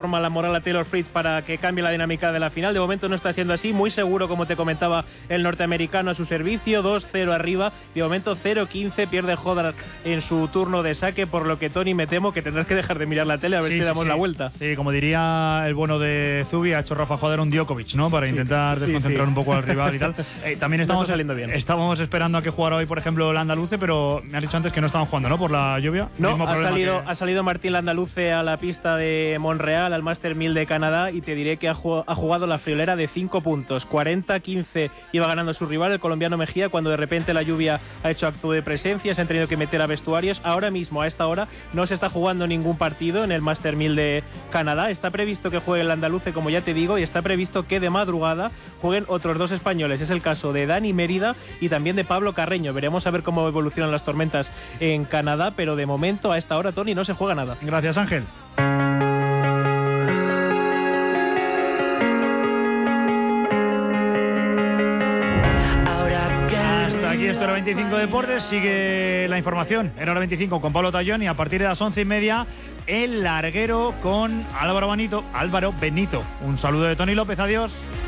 forma la moral a Taylor Fritz para que cambie la dinámica de la final. De momento no está siendo así. Muy seguro, como te comentaba, el norteamericano a su servicio. 2-0 arriba. De momento 0-15. Pierde Hodder en su turno de saque, por lo que, Tony, me temo que tendrás que dejar de mirar la tele a ver si damos la vuelta. Sí, como diría el bueno de Zubi, ha hecho Rafa Hodder un Djokovic, ¿no? Para intentar desconcentrar un poco al rival y tal. También estábamos esperando a que jugara hoy, por ejemplo, el Andaluce, pero me has dicho antes que no estaban jugando, ¿no? Por la lluvia. No, ha salido Martín Landaluce a la pista de Montreal, al Master 1000 de Canadá, y te diré que ha jugado la friolera de 5 puntos. 40-15 iba ganando su rival, el colombiano Mejía, cuando de repente la lluvia ha hecho acto de presencia, se han tenido que meter a vestuarios. Ahora mismo, a esta hora, no se está jugando ningún partido en el Master 1000 de Canadá. Está previsto que juegue el Andaluce, como ya te digo, y está previsto que de madrugada jueguen otros 2 españoles. Es el caso de Dani Mérida y también de Pablo Carreño. Veremos a ver cómo evolucionan las tormentas en Canadá, pero de momento, a esta hora, Tony, no se juega nada. Gracias, Ángel. Hasta aquí esto era 25 Deportes. Sigue la información en Hora 25 con Pablo Tallón, y a partir de las 11:30 el larguero con Álvaro Benito. Un saludo de Tony López, adiós.